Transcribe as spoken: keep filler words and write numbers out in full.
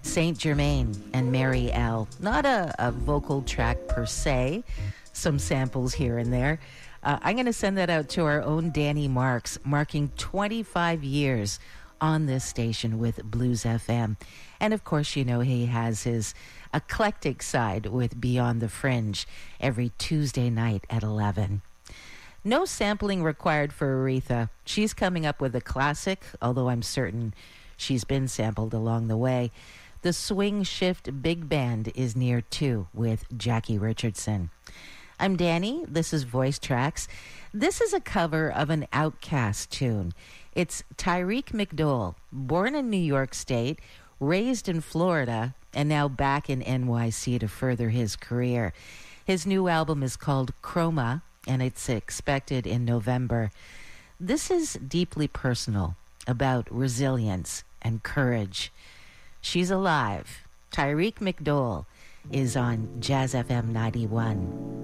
Saint Germain and Mary L. Not a, a vocal track per se, some samples here and there. Uh, I'm going to send that out to our own Danny Marks, marking twenty-five years on this station with Blues F M. And of course, you know, he has his eclectic side with Beyond the Fringe every Tuesday night at eleven. No sampling required for Aretha. She's coming up with a classic, although I'm certain she's been sampled along the way. The Swing Shift Big Band is near too with Jackie Richardson. I'm Danny. This is Voice Tracks. This is a cover of an Outkast tune. It's Tyreek McDowell, born in New York State, raised in Florida, and now back in N Y C to further his career. His new album is called Chroma, and it's expected in November. This is deeply personal, about resilience and courage. She's alive. Tyreek McDowell is on Jazz F M ninety-one.